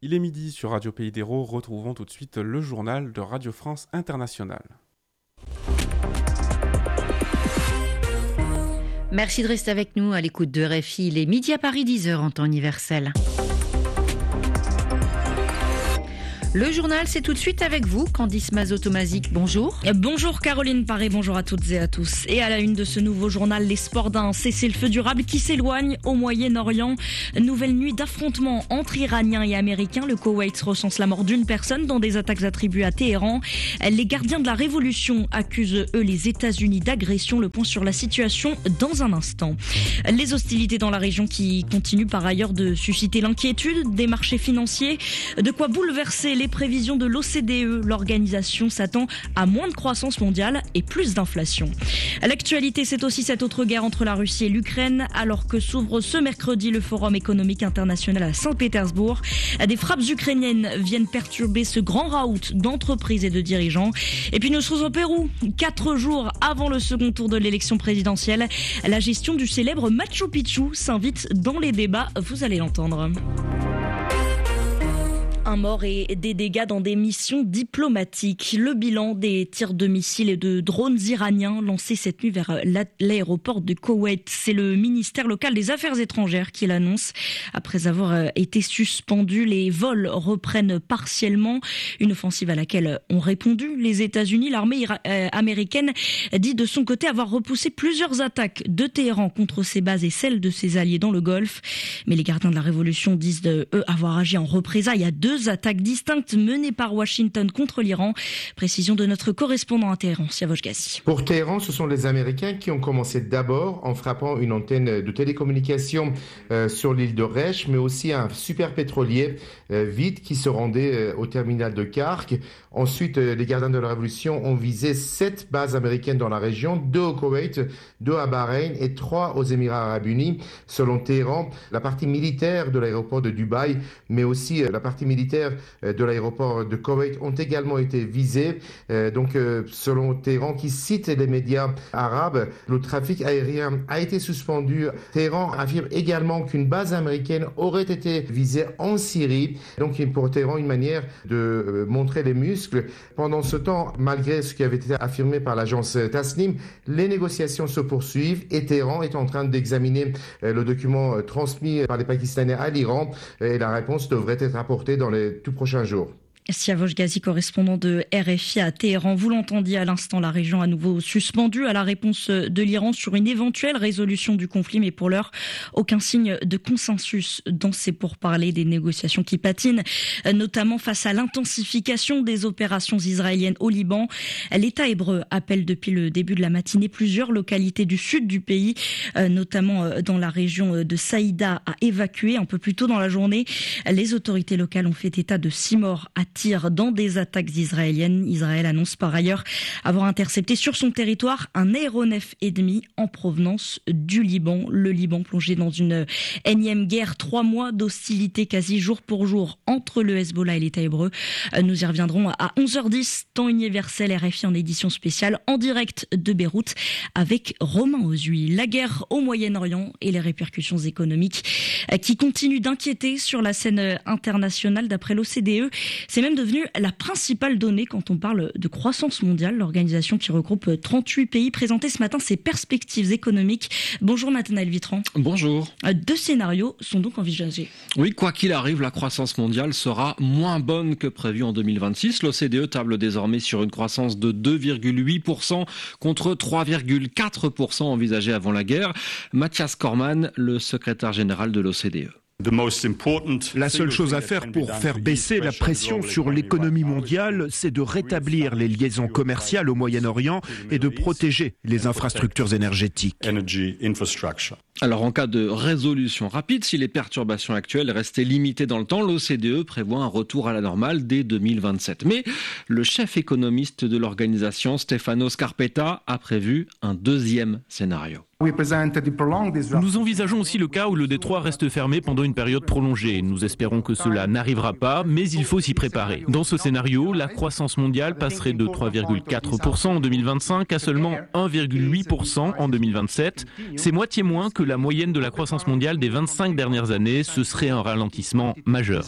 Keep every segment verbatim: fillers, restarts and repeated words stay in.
Il est midi sur Radio Pays d'Hérault, retrouvons tout de suite le journal de Radio France Internationale. Merci de rester avec nous à l'écoute de R F I. Il est midi à Paris, dix heures en temps universel. Le journal, c'est tout de suite avec vous, Candice Mazot-Tomazic. Bonjour. Bonjour Caroline Paré, bonjour à toutes et à tous. Et à la une de ce nouveau journal, les sports d'un cessez-le-feu durable qui s'éloigne au Moyen-Orient. Nouvelle nuit d'affrontements entre Iraniens et Américains. Le Koweït recense la mort d'une personne dans des attaques attribuées à Téhéran. Les gardiens de la révolution accusent, eux, les États-Unis d'agression. Le point sur la situation dans un instant. Les hostilités dans la région qui continuent par ailleurs de susciter l'inquiétude des marchés financiers. De quoi bouleverser les Les prévisions de l'O C D E, l'organisation s'attend à moins de croissance mondiale et plus d'inflation. L'actualité, c'est aussi cette autre guerre entre la Russie et l'Ukraine, alors que s'ouvre ce mercredi le Forum économique international à Saint-Pétersbourg. Des frappes ukrainiennes viennent perturber ce grand raout d'entreprises et de dirigeants. Et puis nous sommes au Pérou, quatre jours avant le second tour de l'élection présidentielle. La gestion du célèbre Machu Picchu s'invite dans les débats, vous allez l'entendre. Un mort et des dégâts dans des missions diplomatiques. Le bilan des tirs de missiles et de drones iraniens lancés cette nuit vers l'aéroport de Koweït. C'est le ministère local des Affaires étrangères qui l'annonce. Après avoir été suspendu, les vols reprennent partiellement. Une offensive à laquelle ont répondu les États-Unis. L'armée ira- euh, américaine dit de son côté avoir repoussé plusieurs attaques de Téhéran contre ses bases et celles de ses alliés dans le Golfe. Mais les gardiens de la révolution disent de, eux avoir agi en représailles. Il y a deux attaques distinctes menées par Washington contre l'Iran. Précision de notre correspondant à Téhéran, Siavosh Gassi. Pour Téhéran, ce sont les Américains qui ont commencé d'abord en frappant une antenne de télécommunication euh, sur l'île de Resh, mais aussi un super pétrolier euh, vide qui se rendait euh, au terminal de Kark. Ensuite, euh, les gardiens de la révolution ont visé sept bases américaines dans la région, deux au Koweït, deux à Bahreïn et trois aux Émirats arabes unis. Selon Téhéran, la partie militaire de l'aéroport de Dubaï, mais aussi euh, la partie militaire de l'aéroport de Koweït ont également été visés. Euh, donc, euh, selon Téhéran, qui cite les médias arabes, le trafic aérien a été suspendu. Téhéran affirme également qu'une base américaine aurait été visée en Syrie. Donc, pour Téhéran, une manière de euh, montrer les muscles. Pendant ce temps, malgré ce qui avait été affirmé par l'agence Tasnim, les négociations se poursuivent et Téhéran est en train d'examiner euh, le document euh, transmis par les Pakistanais à l'Iran et la réponse devrait être apportée dans les tout prochains jours. Siavosh Gassi, correspondant de R F I à Téhéran. Vous l'entendiez à l'instant, la région à nouveau suspendue à la réponse de l'Iran sur une éventuelle résolution du conflit, mais pour l'heure, aucun signe de consensus dans ces pourparlers, des négociations qui patinent, notamment face à l'intensification des opérations israéliennes au Liban. L'État hébreu appelle depuis le début de la matinée plusieurs localités du sud du pays, notamment dans la région de Saïda, à évacuer. Un peu plus tôt dans la journée, les autorités locales ont fait état de six morts à tir dans des attaques israéliennes. Israël annonce par ailleurs avoir intercepté sur son territoire un aéronef ennemi en provenance du Liban. Le Liban plongé dans une énième guerre, trois mois d'hostilité quasi jour pour jour entre le Hezbollah et l'État hébreu. Nous y reviendrons à onze heures dix, temps universel, R F I en édition spéciale en direct de Beyrouth avec Romain Ozuy. La guerre au Moyen-Orient et les répercussions économiques qui continuent d'inquiéter sur la scène internationale. D'après l'O C D E, c'est même devenu la principale donnée quand on parle de croissance mondiale. L'organisation qui regroupe trente-huit pays présentait ce matin ses perspectives économiques. Bonjour Nathanaël Vitran. Bonjour. Deux scénarios sont donc envisagés. Oui, quoi qu'il arrive, la croissance mondiale sera moins bonne que prévu en deux mille vingt-six. L'O C D E table désormais sur une croissance de deux virgule huit pour cent contre trois virgule quatre pour cent envisagé avant la guerre. Mathias Cormann, le secrétaire général de l'O C D E. La seule chose à faire pour faire baisser la pression sur l'économie mondiale, c'est de rétablir les liaisons commerciales au Moyen-Orient et de protéger les infrastructures énergétiques. Alors en cas de résolution rapide, si les perturbations actuelles restaient limitées dans le temps, l'O C D E prévoit un retour à la normale dès deux mille vingt-sept. Mais le chef économiste de l'organisation, Stefano Scarpetta, a prévu un deuxième scénario. Nous envisageons aussi le cas où le détroit reste fermé pendant une période prolongée. Nous espérons que cela n'arrivera pas, mais il faut s'y préparer. Dans ce scénario, la croissance mondiale passerait de trois virgule quatre pour cent en deux mille vingt-cinq à seulement un virgule huit pour cent en deux mille vingt-sept. C'est moitié moins que la moyenne de la croissance mondiale des vingt-cinq dernières années. Ce serait un ralentissement majeur.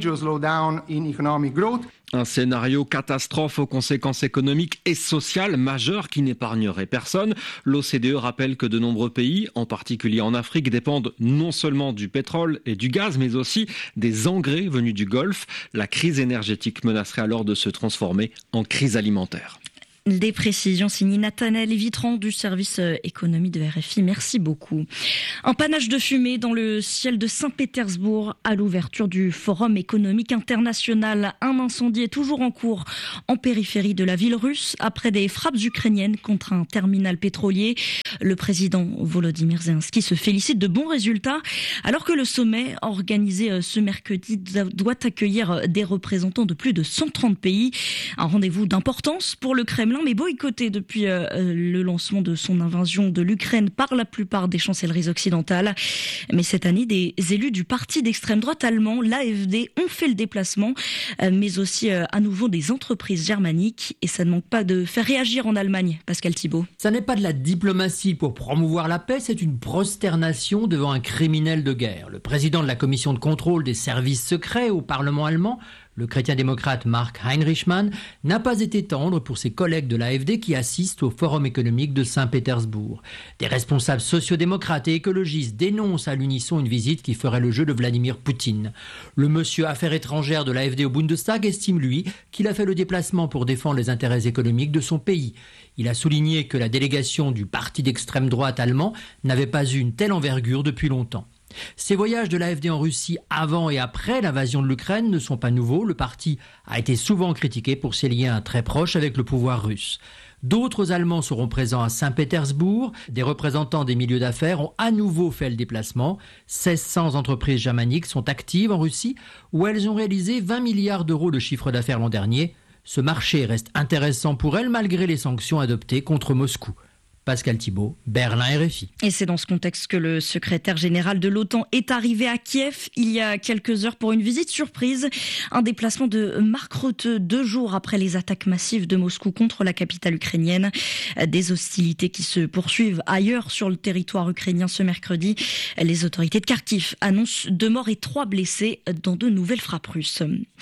Un scénario catastrophe aux conséquences économiques et sociales majeures qui n'épargnerait personne. L'O C D E rappelle que de nombreux pays, en particulier en Afrique, dépendent non seulement du pétrole et du gaz, mais aussi des engrais venus du Golfe. La crise énergétique menacerait alors de se transformer en crise alimentaire. Des précisions signées Nathanaël Vitran du service économie de R F I. Merci beaucoup. Un panache de fumée dans le ciel de Saint-Pétersbourg à l'ouverture du Forum économique international. Un incendie est toujours en cours en périphérie de la ville russe après des frappes ukrainiennes contre un terminal pétrolier. Le président Volodymyr Zelensky se félicite de bons résultats alors que le sommet organisé ce mercredi doit accueillir des représentants de plus de cent trente pays. Un rendez-vous d'importance pour le Kremlin, mais boycotté depuis euh, le lancement de son invasion de l'Ukraine par la plupart des chancelleries occidentales. Mais cette année, des élus du parti d'extrême droite allemand, l'A F D, ont fait le déplacement, euh, mais aussi euh, à nouveau des entreprises germaniques. Et ça ne manque pas de faire réagir en Allemagne. Pascal Thibault. Ça n'est pas de la diplomatie pour promouvoir la paix, c'est une prosternation devant un criminel de guerre. Le président de la commission de contrôle des services secrets au Parlement allemand, le chrétien-démocrate Mark Heinrichmann, n'a pas été tendre pour ses collègues de l'A F D qui assistent au Forum économique de Saint-Pétersbourg. Des responsables sociodémocrates et écologistes dénoncent à l'unisson une visite qui ferait le jeu de Vladimir Poutine. Le monsieur Affaires étrangères de l'A F D au Bundestag estime, lui, qu'il a fait le déplacement pour défendre les intérêts économiques de son pays. Il a souligné que la délégation du parti d'extrême droite allemand n'avait pas eu une telle envergure depuis longtemps. Ces voyages de l'A F D en Russie avant et après l'invasion de l'Ukraine ne sont pas nouveaux. Le parti a été souvent critiqué pour ses liens très proches avec le pouvoir russe. D'autres Allemands seront présents à Saint-Pétersbourg. Des représentants des milieux d'affaires ont à nouveau fait le déplacement. seize cents entreprises germaniques sont actives en Russie où elles ont réalisé vingt milliards d'euros de chiffre d'affaires l'an dernier. Ce marché reste intéressant pour elles malgré les sanctions adoptées contre Moscou. Pascal Thibault, Berlin R F I. Et c'est dans ce contexte que le secrétaire général de l'OTAN est arrivé à Kiev il y a quelques heures pour une visite surprise. Un déplacement de Mark Rutte deux jours après les attaques massives de Moscou contre la capitale ukrainienne. Des hostilités qui se poursuivent ailleurs sur le territoire ukrainien ce mercredi. Les autorités de Kharkiv annoncent deux morts et trois blessés dans de nouvelles frappes russes.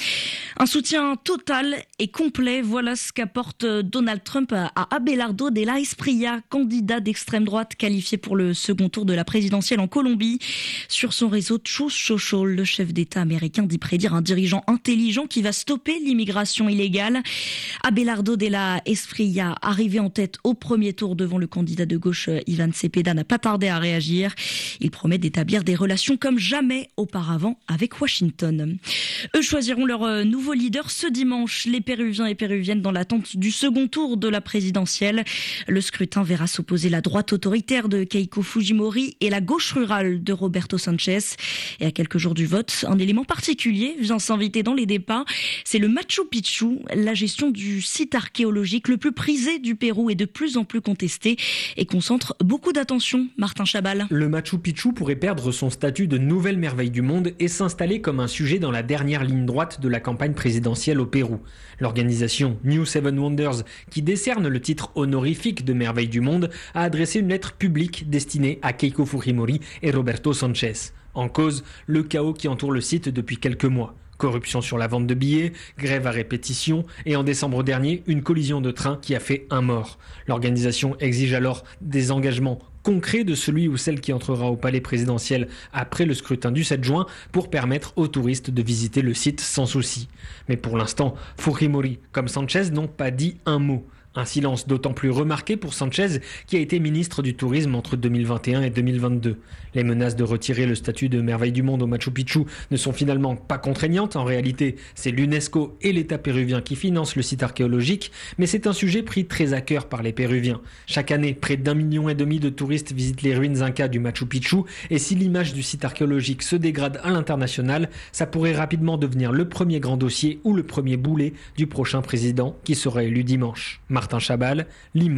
Un soutien total et complet, voilà ce qu'apporte Donald Trump à Abelardo Della Espriella, candidat d'extrême droite qualifié pour le second tour de la présidentielle en Colombie. Sur son réseau Truth Social, le chef d'État américain dit prédire un dirigeant intelligent qui va stopper l'immigration illégale. Abelardo Della Espriella, arrivé en tête au premier tour devant le candidat de gauche Ivan Cepeda, n'a pas tardé à réagir. Il promet d'établir des relations comme jamais auparavant avec Washington. Eux choisiront leur nouveau leader ce dimanche. Les Péruviens et Péruviennes dans l'attente du second tour de la présidentielle. Le scrutin verra s'opposer la droite autoritaire de Keiko Fujimori et la gauche rurale de Roberto Sanchez. Et à quelques jours du vote, un élément particulier vient s'inviter dans les débats. C'est le Machu Picchu. La gestion du site archéologique le plus prisé du Pérou est de plus en plus contestée et concentre beaucoup d'attention. Martin Chabal. Le Machu Picchu pourrait perdre son statut de nouvelle merveille du monde et s'installer comme un sujet dans la dernière ligne droite de la campagne présidentielle au Pérou. L'organisation New Seven Wonders, qui décerne le titre honorifique de merveille du monde, a adressé une lettre publique destinée à Keiko Fujimori et Roberto Sanchez. En cause, le chaos qui entoure le site depuis quelques mois. Corruption sur la vente de billets, grève à répétition et en décembre dernier, une collision de train qui a fait un mort. L'organisation exige alors des engagements concret de celui ou celle qui entrera au palais présidentiel après le scrutin du sept juin pour permettre aux touristes de visiter le site sans souci. Mais pour l'instant, Fujimori comme Sanchez n'ont pas dit un mot. Un silence d'autant plus remarqué pour Sanchez qui a été ministre du Tourisme entre deux mille vingt et un et deux mille vingt-deux. Les menaces de retirer le statut de merveille du monde au Machu Picchu ne sont finalement pas contraignantes. En réalité, c'est l'UNESCO et l'État péruvien qui financent le site archéologique, mais c'est un sujet pris très à cœur par les Péruviens. Chaque année, près d'un million et demi de touristes visitent les ruines incas du Machu Picchu et si l'image du site archéologique se dégrade à l'international, ça pourrait rapidement devenir le premier grand dossier ou le premier boulet du prochain président qui sera élu dimanche. Martin Chabal, Lima,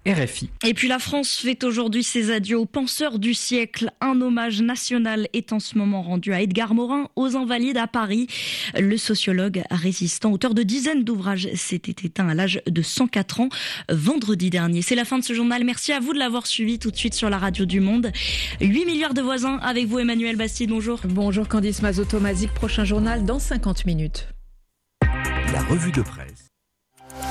R F I. Et puis la France fait aujourd'hui ses adieux aux penseurs du siècle. Un hommage national est en ce moment rendu à Edgar Morin, aux Invalides à Paris. Le sociologue résistant, auteur de dizaines d'ouvrages, s'était éteint à l'âge de cent quatre ans vendredi dernier. C'est la fin de ce journal. Merci à vous de l'avoir suivi tout de suite sur la radio du Monde. huit milliards de voisins avec vous, Emmanuel Bastide. Bonjour. Bonjour Candice Mazot-Tomazic. Prochain journal dans cinquante minutes. La revue de presse.